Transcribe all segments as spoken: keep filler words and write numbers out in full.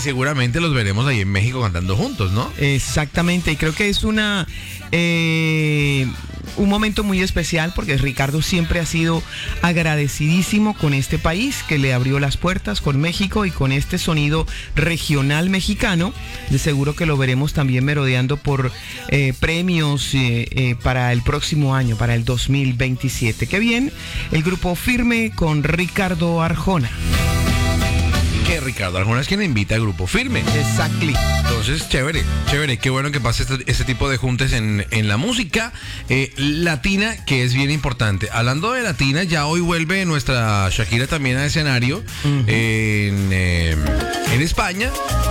seguramente los veremos ahí en México cantando juntos, ¿no? Exactamente, y creo que es una eh, un momento muy especial porque Ricardo siempre ha sido agradecidísimo con este país que le abrió las puertas, con México, y con este sonido regional mexicano. De seguro que lo veremos también merodeando por eh, premios eh, eh, para el próximo año, para el dos mil veintisiete. Qué bien, el grupo Firme con Ricardo Arjona. Que Ricardo Arjona es quien invita al grupo Firme. Exactly. Entonces, chévere, chévere. Qué bueno que pase este, este tipo de juntes en, en la música eh, latina, que es bien importante. Hablando de latina, ya hoy vuelve nuestra Shakira también a escenario uh-huh. en, eh, en España.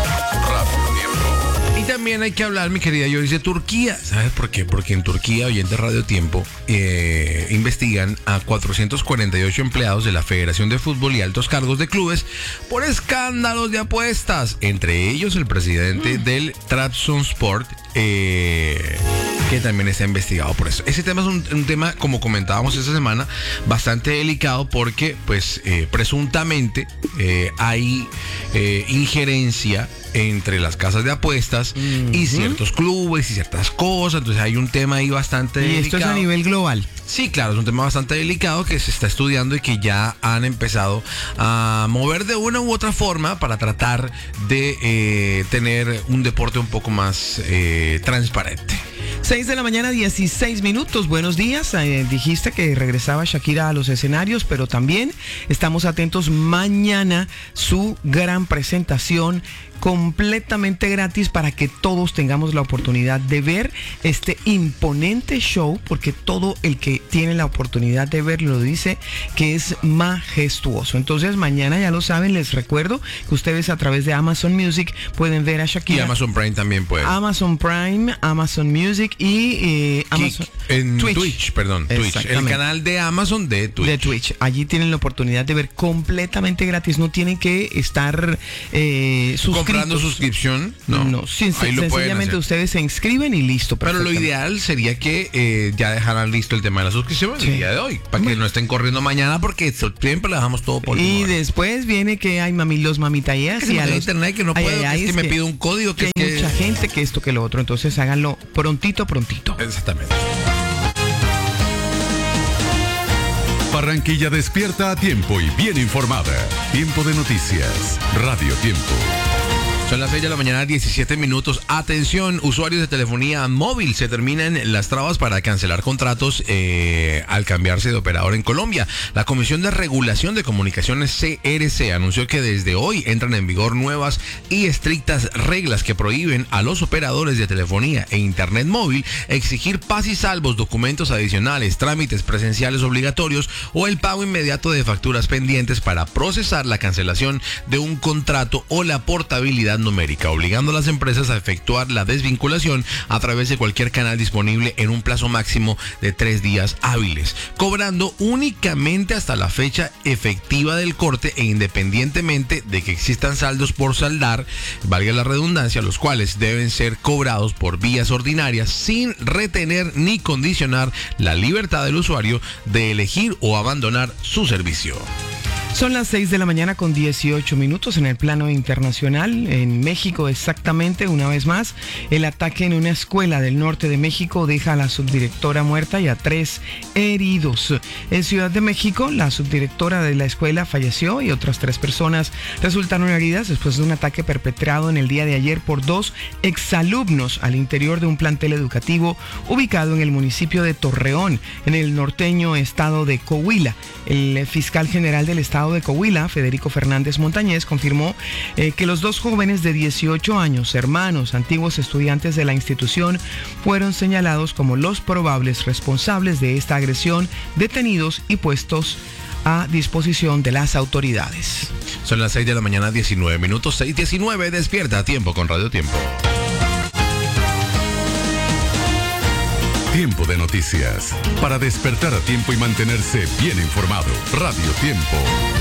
Y también hay que hablar, mi querida Joyce, de Turquía. ¿Sabes por qué? Porque en Turquía, oyentes Radio Tiempo, eh, investigan a cuatrocientos cuarenta y ocho empleados de la Federación de Fútbol y altos cargos de clubes por escándalos de apuestas. Entre ellos el presidente mm. del Trabzonspor, eh, que también está investigado por eso. Ese tema es un, un tema, como comentábamos esta semana, bastante delicado porque, pues, eh, presuntamente eh, hay eh, injerencia entre las casas de apuestas uh-huh. y ciertos clubes y ciertas cosas. Entonces hay un tema ahí bastante y delicado. Esto es a nivel global. Sí, claro, es un tema bastante delicado que se está estudiando y que ya han empezado a mover de una u otra forma para tratar de eh, tener un deporte un poco más eh, transparente. seis de la mañana, dieciséis minutos. Buenos días. Eh, dijiste que regresaba Shakira a los escenarios, pero también estamos atentos mañana su gran presentación completamente gratis para que todos tengamos la oportunidad de ver este imponente show, porque todo el que tiene la oportunidad de verlo dice que es majestuoso. Entonces mañana, ya lo saben, les recuerdo que ustedes a través de Amazon Music pueden ver a Shakira. Y Amazon Prime también puede. Amazon Prime, Amazon Music y eh, Amazon en Twitch. Twitch, perdón, Twitch, el canal de Amazon de Twitch. De Twitch. Allí tienen la oportunidad de ver completamente gratis. No tienen que estar eh, suscritos. Comprando suscripción, no. No, sin, sencillamente ustedes se inscriben y listo. Pero lo ideal sería que eh, ya dejaran listo el tema de la suscripción sí. el día de hoy, para que no estén corriendo mañana, porque siempre le dejamos todo por y después viene que hay mami, los mamitaías y a los internet que no puedo, ay, ay, que es, es que, que me pide un código, que, que hay es que mucha gente que esto que lo otro, entonces háganlo prontito, prontito. Exactamente. Barranquilla despierta a tiempo y bien informada. Tiempo de noticias. Radio Tiempo. Son las seis de la mañana, diecisiete minutos. Atención, usuarios de telefonía móvil. Se terminan las trabas para cancelar contratos eh, al cambiarse de operador en Colombia. La Comisión de Regulación de Comunicaciones C R C anunció que desde hoy entran en vigor nuevas y estrictas reglas que prohíben a los operadores de telefonía e internet móvil exigir paz y salvos, documentos adicionales, trámites presenciales obligatorios o el pago inmediato de facturas pendientes para procesar la cancelación de un contrato o la portabilidad numérica, obligando a las empresas a efectuar la desvinculación a través de cualquier canal disponible en un plazo máximo de tres días hábiles, cobrando únicamente hasta la fecha efectiva del corte e independientemente de que existan saldos por saldar, valga la redundancia, los cuales deben ser cobrados por vías ordinarias sin retener ni condicionar la libertad del usuario de elegir o abandonar su servicio. Son las seis de la mañana con dieciocho minutos. En el plano internacional, en México exactamente, una vez más, el ataque en una escuela del norte de México deja a la subdirectora muerta y a tres heridos. En Ciudad de México, la subdirectora de la escuela falleció y otras tres personas resultaron heridas después de un ataque perpetrado en el día de ayer por dos exalumnos al interior de un plantel educativo ubicado en el municipio de Torreón, en el norteño estado de Coahuila. El fiscal general del estado de Coahuila, Federico Fernández Montañez, confirmó eh, que los dos jóvenes de dieciocho años, hermanos, antiguos estudiantes de la institución, fueron señalados como los probables responsables de esta agresión, detenidos y puestos a disposición de las autoridades. Son las seis de la mañana, diecinueve minutos, seis diecinueve, despierta a tiempo con Radio Tiempo. Tiempo de noticias. Para despertar a tiempo y mantenerse bien informado. Radio Tiempo.